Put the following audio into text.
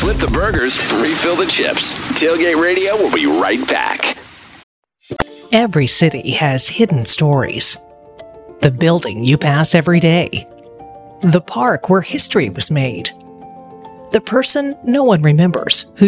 Flip the burgers, refill the chips. Tailgate Radio will be right back. Every city has hidden stories. The building you pass every day. The park where history was made. The person no one remembers who